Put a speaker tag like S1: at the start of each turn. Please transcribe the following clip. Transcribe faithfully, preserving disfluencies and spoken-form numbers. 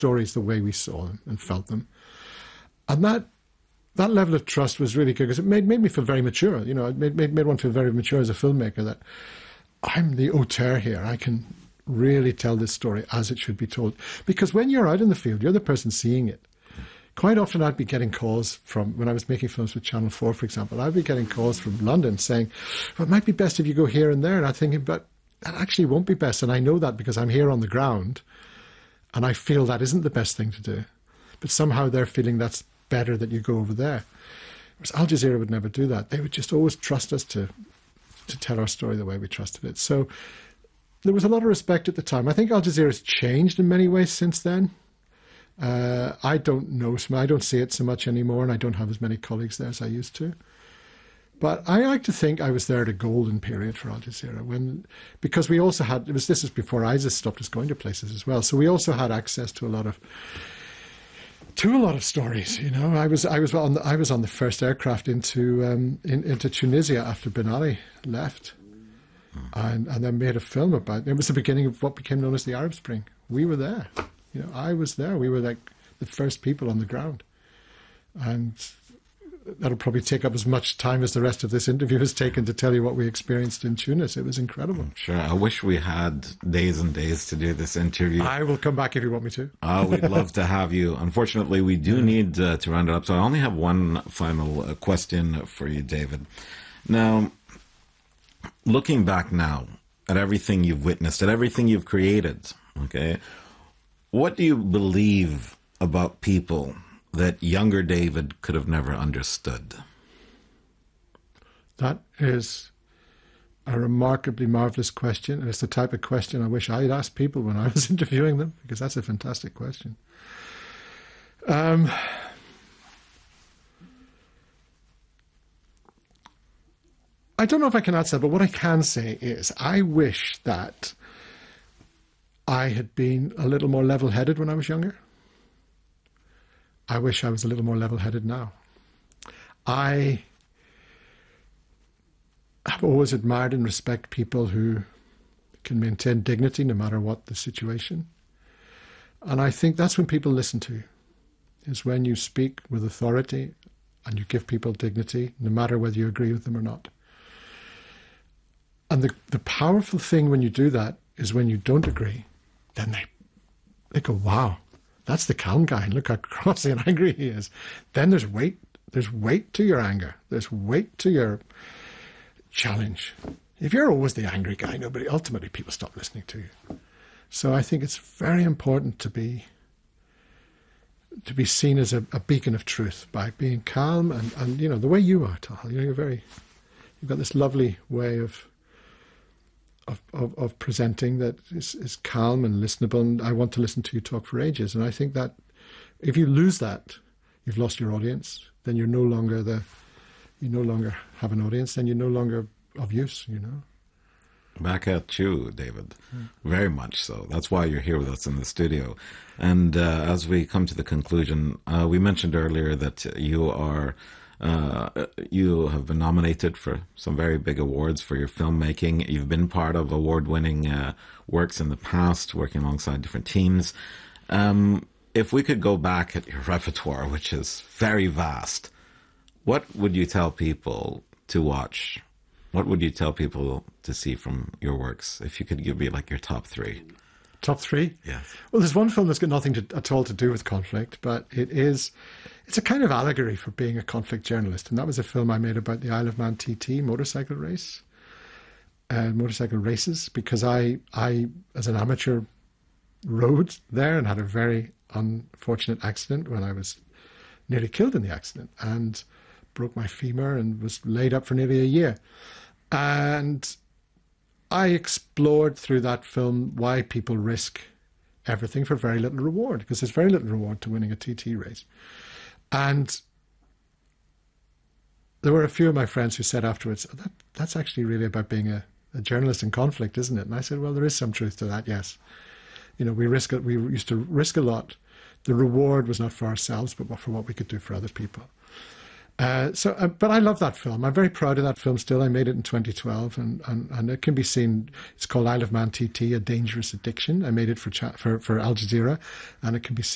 S1: stories the way we saw them and felt them. And that that level of trust was really good because it made, made me feel very mature. You know, it made, made, made one feel very mature as a filmmaker, that I'm the auteur here. I can really tell this story as it should be told. Because when you're out in the field, you're the person seeing it. Quite often I'd be getting calls from, when I was making films with Channel four, for example, I'd be getting calls from London saying, well, it might be best if you go here and there. And I'm thinking, but that actually won't be best. And I know that because I'm here on the ground and I feel that isn't the best thing to do. But somehow they're feeling that's better that you go over there. Whereas Al Jazeera would never do that. They would just always trust us to to tell our story the way we trusted it. So there was a lot of respect at the time. I think Al Jazeera has changed in many ways since then. Uh, I don't know, I don't see it so much anymore, and I don't have as many colleagues there as I used to. But I like to think I was there at a golden period for Al Jazeera, when, because we also had, it was, this was before ISIS stopped us going to places as well, so we also had access to a lot of to a lot of stories. You know, I was I was on the, I was on the first aircraft into um, in, into Tunisia after Ben Ali left, and and then made a film about it. It was the beginning of what became known as the Arab Spring. We were there. You know, I was there. We were like the first people on the ground. And that'll probably take up as much time as the rest of this interview has taken to tell you what we experienced in Tunis. It was incredible.
S2: Sure. I wish we had days and days to do this interview.
S1: I will come back if you want me to.
S2: Oh, we'd love to have you. Unfortunately, we do need uh, to round it up. So I only have one final uh, question for you, David. Now, looking back now at everything you've witnessed, at everything you've created, okay, what do you believe about people that younger David could have never understood?
S1: That is a remarkably marvellous question, and it's the type of question I wish I had asked people when I was interviewing them, because that's a fantastic question. Um, I don't know if I can answer that, but what I can say is I wish that I had been a little more level-headed when I was younger. I wish I was a little more level-headed now. I have always admired and respect people who can maintain dignity no matter what the situation. And I think that's when people listen to you, is when you speak with authority and you give people dignity, no matter whether you agree with them or not. And the, the powerful thing when you do that is when you don't agree, then they, they go, wow, that's the calm guy, and look how crossy and angry he is. Then there's weight. There's weight to your anger. There's weight to your challenge. If you're always the angry guy, nobody, ultimately people stop listening to you. So I think it's very important to be to be seen as a, a beacon of truth by being calm and, and you know, the way you are, Tal. You know, you're very, you've got this lovely way of Of, of, of presenting that is, is calm and listenable, and I want to listen to you talk for ages. And I think that if you lose that, you've lost your audience. Then you're no longer the, you no longer have an audience. Then you're no longer of use. You know.
S2: Back at you, David. Mm. Very much so. That's why you're here with us in the studio. And uh, as we come to the conclusion, uh, we mentioned earlier that you are. Uh, you have been nominated for some very big awards for your filmmaking. You've been part of award-winning uh, works in the past, working alongside different teams. Um, if we could go back at your repertoire, which is very vast, what would you tell people to watch? What would you tell people to see from your works? If you could give me like your top three.
S1: Top three?
S2: Yes.
S1: Well, there's one film that's got nothing to, at all to do with conflict, but it is, it's a kind of allegory for being a conflict journalist. And that was a film I made about the Isle of Man T T motorcycle race, uh, motorcycle races, because I, I, as an amateur, rode there and had a very unfortunate accident when I was nearly killed in the accident and broke my femur and was laid up for nearly a year. And I explored through that film why people risk everything for very little reward, because there's very little reward to winning a T T race. And there were a few of my friends who said afterwards, oh, that, that's actually really about being a, a journalist in conflict, isn't it? And I said, well, there is some truth to that, yes. You know, we risk it. We used to risk a lot. The reward was not for ourselves, but for what we could do for other people. Uh, so, uh, but I love that film. I'm very proud of that film still. I made it in twenty twelve, and, and, and it can be seen. It's called Isle of Man T T, A Dangerous Addiction. I made it for cha- for, for Al Jazeera, and it can be seen